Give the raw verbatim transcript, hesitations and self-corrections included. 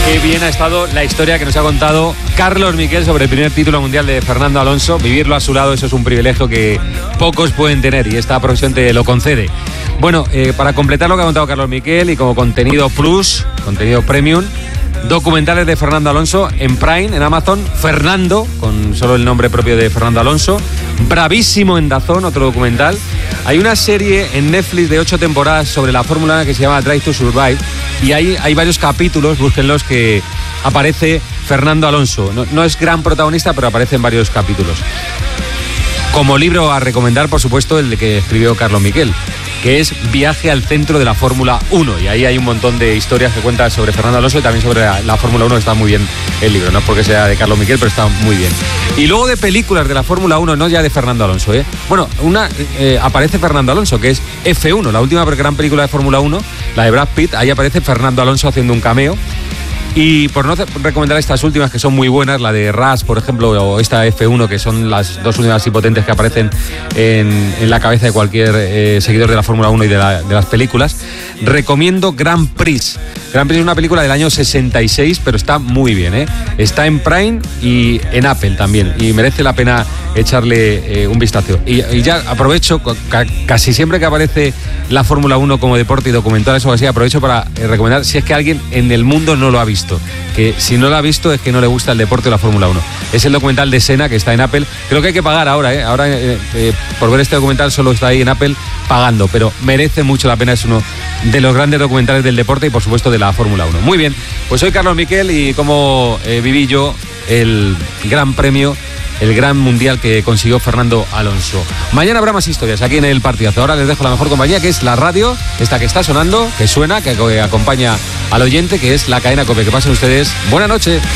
Qué bien ha estado la historia que nos ha contado Carlos Miquel sobre el primer título mundial de Fernando Alonso. Vivirlo a su lado, eso es un privilegio que pocos pueden tener y esta profesión te lo concede. Bueno, eh, para completar lo que ha contado Carlos Miquel y como contenido plus, contenido premium, documentales de Fernando Alonso en Prime, en Amazon. Fernando, con solo el nombre propio de Fernando Alonso. Bravísimo en DAZN, otro documental. Hay una serie en Netflix de ocho temporadas sobre la Fórmula uno que se llama Drive to Survive. Y ahí hay varios capítulos, búsquenlos, que aparece Fernando Alonso. No, no es gran protagonista, pero aparece en varios capítulos. Como libro a recomendar, por supuesto, el que escribió Carlos Miquel, que es Viaje al centro de la Fórmula uno. Y ahí hay un montón de historias que cuentan sobre Fernando Alonso y también sobre la, la Fórmula uno. Está muy bien el libro, no es porque sea de Carlos Miquel, pero está muy bien. Y luego de películas de la Fórmula uno, no ya de Fernando Alonso, ¿eh? Bueno, una eh, aparece Fernando Alonso, que es F uno, la última gran película de Fórmula uno, la de Brad Pitt. Ahí aparece Fernando Alonso haciendo un cameo. Y por no recomendar estas últimas, que son muy buenas, la de Rush, por ejemplo, o esta F uno, que son las dos últimas y potentes que aparecen en, en la cabeza de cualquier eh, seguidor de la Fórmula uno y de, la, de las películas, recomiendo Grand Prix. Grand Prix es una película del año sesenta y seis, pero está muy bien, ¿eh? Está en Prime y en Apple también, y merece la pena echarle eh, un vistazo. Y, y ya aprovecho, ca, casi siempre que aparece la Fórmula uno como deporte y documentales o así, aprovecho para eh, recomendar, si es que alguien en el mundo no lo ha visto, que si no lo ha visto es que no le gusta el deporte o la Fórmula uno. Es el documental de Senna, que está en Apple. Creo que hay que pagar ahora, ¿eh? Ahora eh, eh, por ver este documental solo está ahí en Apple pagando, pero merece mucho la pena. Es uno de los grandes documentales del deporte y por supuesto de la Fórmula uno. Muy bien, pues soy Carlos Miquel y cómo eh, viví yo el gran premio, el gran mundial que consiguió Fernando Alonso. Mañana habrá más historias aquí en el Partidazo. Ahora les dejo la mejor compañía, que es la radio, esta que está sonando, que suena, que acompaña al oyente, que es la cadena COPE. Que pasen ustedes buena noche.